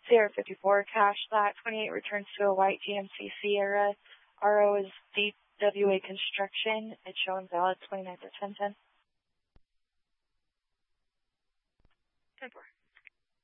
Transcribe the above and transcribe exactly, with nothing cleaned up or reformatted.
Sierra fifty-four, cash lat twenty-eight returns to a white G M C Sierra. R O is D W A Construction. It's showing valid twenty-ninth of ten ten. ten four.